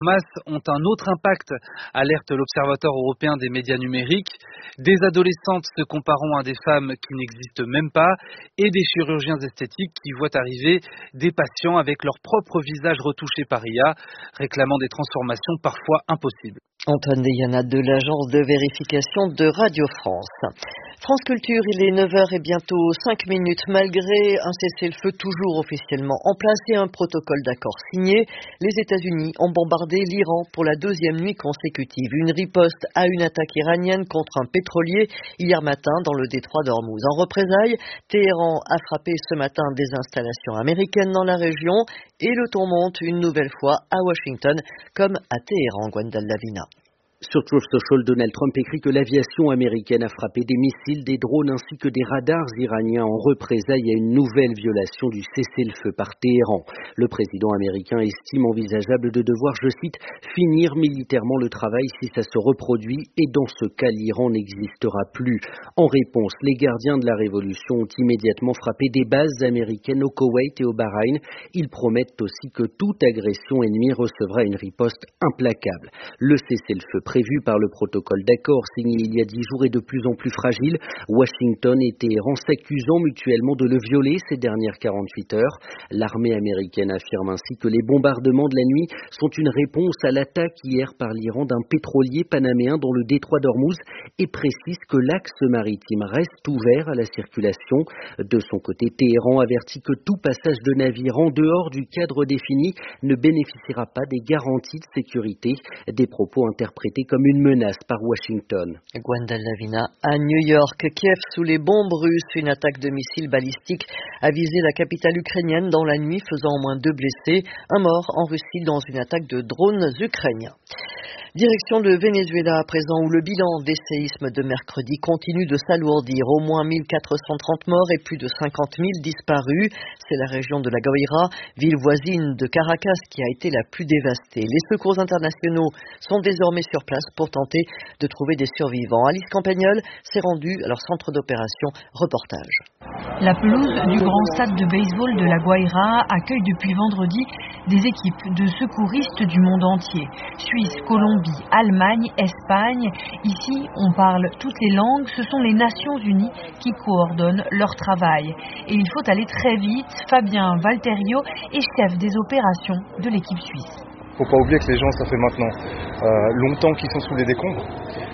Hamas ont un autre impact, alerte l'Observatoire européen des médias numériques. Des adolescentes se comparant à des femmes qui n'existent même pas et des chirurgiens esthétiques qui voient arriver des patients avec leur propre visage retouché par IA, réclamant des transformations parfois impossibles. Antoine Deyana de l'agence de vérification de Radio France. France Culture, il est 9h et bientôt 5 minutes. Malgré un cessez-le-feu toujours officiellement en place et un protocole d'accord signé, les États-Unis ont bombardé l'Iran pour la deuxième nuit consécutive. Une riposte à une attaque iranienne contre un pétrolier hier matin dans le détroit d'Ormuz. En représailles, Téhéran a frappé ce matin des installations américaines dans la région et le ton monte une nouvelle fois à Washington comme à Téhéran, Gwendal Lavina. Sur Truth Social, Donald Trump écrit que l'aviation américaine a frappé des missiles, des drones ainsi que des radars iraniens en représailles à une nouvelle violation du cessez-le-feu par Téhéran. Le président américain estime envisageable de devoir, je cite, finir militairement le travail si ça se reproduit et dans ce cas l'Iran n'existera plus. En réponse, les gardiens de la révolution ont immédiatement frappé des bases américaines au Koweït et au Bahreïn. Ils promettent aussi que toute agression ennemie recevra une riposte implacable. Le cessez-le-feu prévu par le protocole d'accord signé il y a 10 jours est de plus en plus fragile. Washington et Téhéran s'accusant mutuellement de le violer ces dernières 48 heures. L'armée américaine affirme ainsi que les bombardements de la nuit sont une réponse à l'attaque hier par l'Iran d'un pétrolier panaméen dans le détroit d'Ormuz et précise que l'axe maritime reste ouvert à la circulation. De son côté, Téhéran avertit que tout passage de navire en dehors du cadre défini ne bénéficiera pas des garanties de sécurité. Des propos interprétés comme une menace par Washington. Gwendal Lavina à New York. Kiev sous les bombes russes. Une attaque de missiles balistiques a visé la capitale ukrainienne dans la nuit, faisant au moins 2 blessés. Un mort en Russie dans une attaque de drones ukrainiens. Direction le Venezuela à présent où le bilan des séismes de mercredi continue de s'alourdir. Au moins 1430 morts et plus de 50 000 disparus. C'est la région de La Guaira, ville voisine de Caracas, qui a été la plus dévastée. Les secours internationaux sont désormais sur place pour tenter de trouver des survivants. Alice Campagnol s'est rendue à leur centre d'opération. Reportage. La pelouse du grand stade de baseball de La Guaira accueille depuis vendredi des équipes de secouristes du monde entier. Suisse, Colombie, Allemagne, Espagne. Ici, on parle toutes les langues. Ce sont les Nations Unies qui coordonnent leur travail. Et il faut aller très vite. Fabien Valterio est chef des opérations de l'équipe suisse. Il ne faut pas oublier que les gens, ça fait maintenant longtemps qu'ils sont sous les décombres,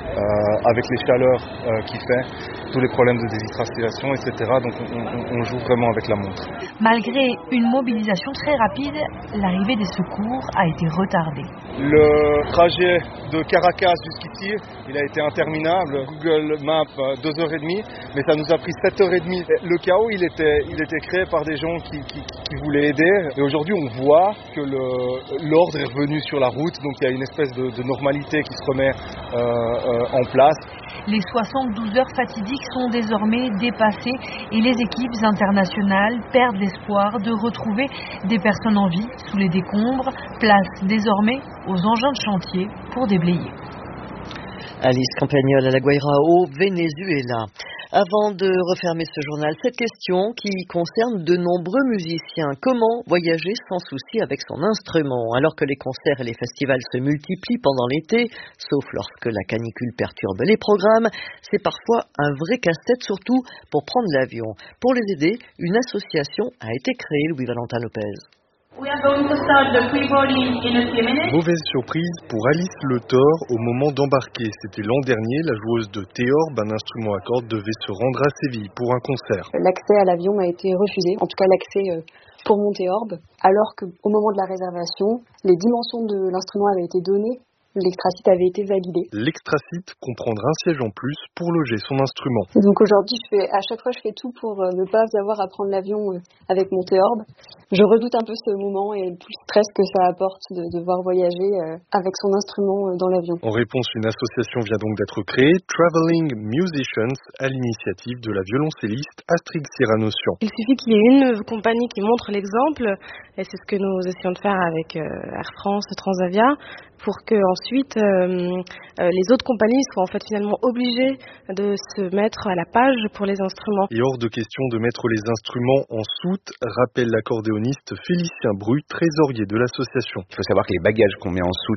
avec les chaleurs qu'il fait, tous les problèmes de déshydratation, etc. Donc on joue vraiment avec la montre. Malgré une mobilisation très rapide, l'arrivée des secours a été retardée. Le trajet de Caracas jusqu'ici, il a été interminable. Google Maps, 2h30, mais ça nous a pris 7h30. Le chaos, il était créé par des gens qui voulaient aider. Et aujourd'hui, on voit que l'ordre est revenu sur la route, donc il y a une espèce de normalité qui se remet en place. Les 72 heures fatidiques sont désormais dépassées et les équipes internationales perdent l'espoir de retrouver des personnes en vie sous les décombres. Place désormais aux engins de chantier pour déblayer. Alice Campagnol à La Guaira au Venezuela. Avant de refermer ce journal, cette question qui concerne de nombreux musiciens. Comment voyager sans souci avec son instrument alors que les concerts et les festivals se multiplient pendant l'été, sauf lorsque la canicule perturbe les programmes? C'est parfois un vrai casse-tête, surtout pour prendre l'avion. Pour les aider, une association a été créée, Louis-Valentin Lopez. Mauvaise surprise pour Alice Le Thor au moment d'embarquer. C'était l'an dernier, la joueuse de théorbe, un instrument à cordes, devait se rendre à Séville pour un concert. L'accès à l'avion m'a été refusé, en tout cas l'accès pour mon théorbe, alors qu'au moment de la réservation, les dimensions de l'instrument avaient été données. L'extrasite avait été validé. L'extrasite comprendra un siège en plus pour loger son instrument. Et donc aujourd'hui, à chaque fois, je fais tout pour ne pas avoir à prendre l'avion avec mon théorbe. Je redoute un peu ce moment et tout le stress que ça apporte de devoir voyager avec son instrument dans l'avion. En réponse, une association vient donc d'être créée, Traveling Musicians, à l'initiative de la violoncelliste Astrid Cyranossian. Il suffit qu'il y ait une compagnie qui montre l'exemple, et c'est ce que nous essayons de faire avec Air France, Transavia, pour que ensuite les autres compagnies soient en fait finalement obligées de se mettre à la page pour les instruments. Et hors de question de mettre les instruments en soute, rappelle l'accordéoniste Félicien Bru, trésorier de l'association. Il faut savoir que les bagages qu'on met en soute